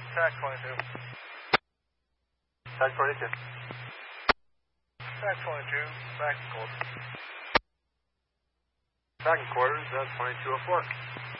TAC 22. TAC 22. TAC 22, back in quarters. Back in quarters, 2204.